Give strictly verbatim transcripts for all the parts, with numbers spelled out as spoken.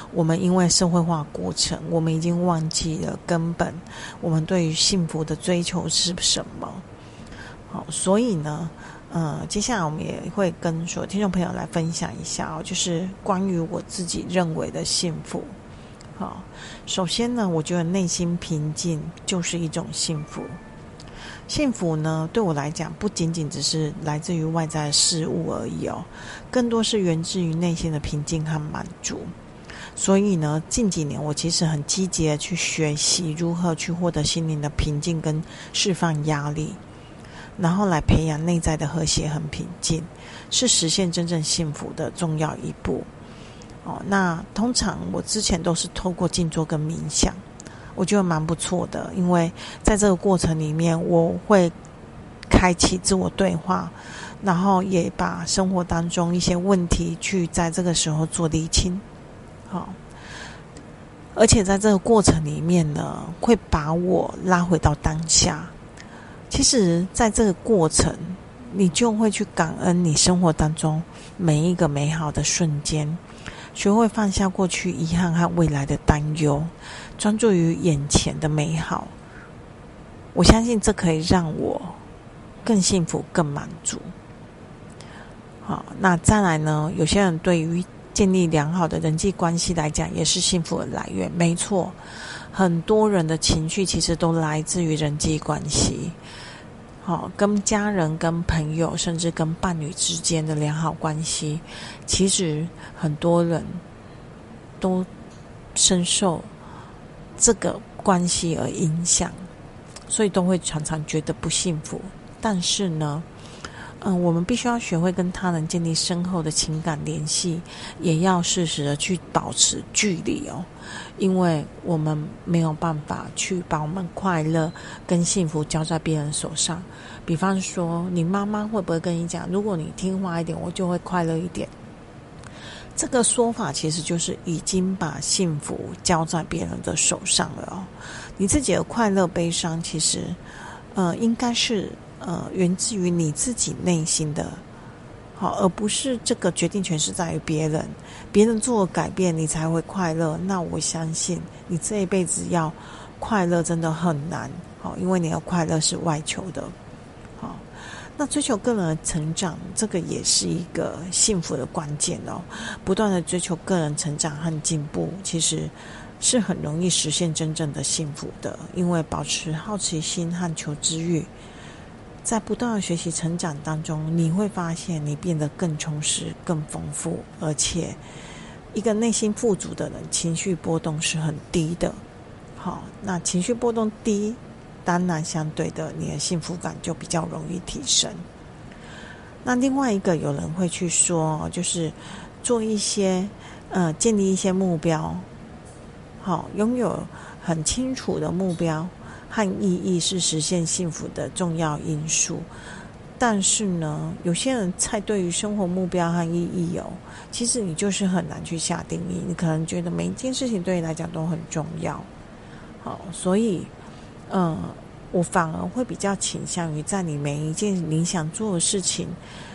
我们因为社会化过程，我们已经忘记了根本我们对于幸福的追求是什么。好，所以呢呃，接下来我们也会跟所有听众朋友来分享一下哦，就是关于我自己认为的幸福。好，首先呢，我觉得内心平静就是一种幸福。幸福呢，对我来讲，不仅仅只是来自于外在的事物而已哦，更多是源自于内心的平静和满足。所以呢，近几年我其实很积极的去学习如何去获得心灵的平静跟释放压力，然后来培养内在的和谐和平静，是实现真正幸福的重要一步。哦，那通常我之前都是透过静坐跟冥想，我觉得蛮不错的，因为在这个过程里面，我会开启自我对话，然后也把生活当中一些问题去在这个时候做厘清。好，而且在这个过程里面呢，会把我拉回到当下。其实在这个过程，你就会去感恩你生活当中每一个美好的瞬间，学会放下过去遗憾和未来的担忧，专注于眼前的美好。我相信这可以让我更幸福更满足。好，那再来呢，有些人对于建立良好的人际关系来讲也是幸福的来源。没错，很多人的情绪其实都来自于人际关系。好，跟家人、跟朋友，甚至跟伴侣之间的良好关系，其实很多人都深受这个关系而影响，所以都会常常觉得不幸福。但是呢，嗯，我们必须要学会跟他人建立深厚的情感联系，也要适时的去保持距离哦，因为我们没有办法去把我们快乐跟幸福交在别人手上。比方说，你妈妈会不会跟你讲，如果你听话一点，我就会快乐一点？这个说法其实就是已经把幸福交在别人的手上了哦。你自己的快乐悲伤，其实呃应该是呃源自于你自己内心的，好，而不是这个决定权是在于别人。别人做了改变，你才会快乐。那我相信你这一辈子要快乐真的很难，好，因为你的快乐是外求的。好，那追求个人的成长，这个也是一个幸福的关键哦。不断的追求个人成长和进步，其实是很容易实现真正的幸福的。因为保持好奇心和求知欲，在不断的学习成长当中，你会发现你变得更充实、更丰富，而且一个内心富足的人，情绪波动是很低的。好，那情绪波动低，当然相对的你的幸福感就比较容易提升。那另外一个有人会去说，就是做一些呃建立一些目标，好，拥有很清楚的目标和意义是实现幸福的重要因素。但是呢，有些人在对于生活目标和意义哦，其实你就是很难去下定义。你可能觉得每一件事情对你来讲都很重要，好，所以嗯，我反而会比较倾向于在你每一件你想做的事情，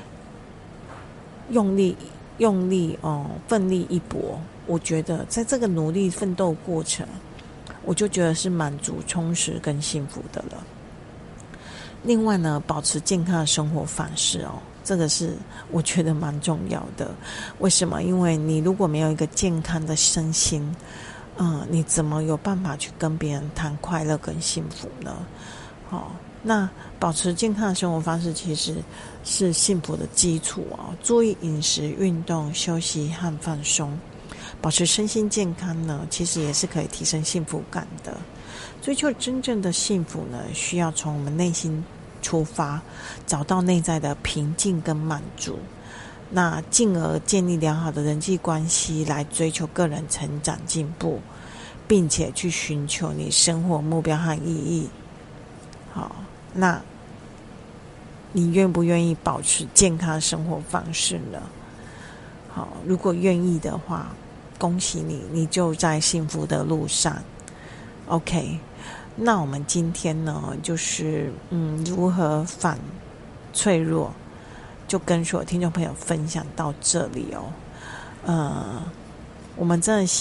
用力用力哦、嗯，奋力一搏。我觉得在这个努力奋斗过程，我就觉得是满足、充实跟幸福的了。另外呢，保持健康的生活方式哦，这个是我觉得蛮重要的。为什么？因为你如果没有一个健康的身心，嗯，你怎么有办法去跟别人谈快乐跟幸福呢？好、哦，那保持健康的生活方式其实是幸福的基础哦。注意饮食、运动、休息和放松，保持身心健康呢，其实也是可以提升幸福感的。追求真正的幸福呢，需要从我们内心出发，找到内在的平静跟满足，那进而建立良好的人际关系，来追求个人成长进步，并且去寻求你生活目标和意义。好，那你愿不愿意保持健康生活方式呢？好，如果愿意的话，恭喜你，你就在幸福的路上。OK， 那我们今天呢，就是嗯，如何反脆弱，就跟所有听众朋友分享到这里哦。呃，我们真的